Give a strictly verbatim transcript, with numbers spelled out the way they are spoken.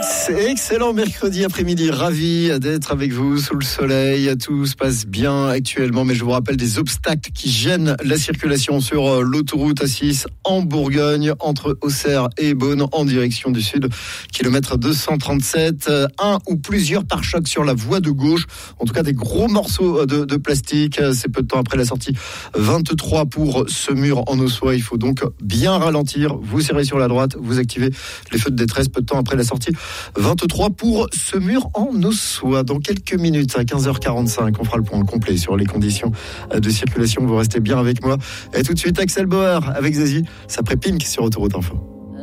Excellent mercredi après-midi, ravi d'être avec vous sous le soleil. Tout se passe bien actuellement, mais je vous rappelle des obstacles qui gênent la circulation sur l'autoroute A six en Bourgogne, entre Auxerre et Beaune en direction du sud. Kilomètre deux cent trente-sept, un ou plusieurs pare-chocs sur la voie de gauche, en tout cas des gros morceaux de, de plastique. C'est peu de temps après la sortie vingt-trois pour ce mur en Ossois. Il faut donc bien ralentir, vous serrez sur la droite, vous activez les feux de détresse peu de temps après la sortie vingt-trois pour ce mur en Ossois. Dans quelques minutes, à quinze heures quarante-cinq, on fera le point complet sur les conditions de circulation. Vous restez bien avec moi. Et tout de suite, Axel Bauer avec Zazie, ça pré Pink sur Autoroute Info.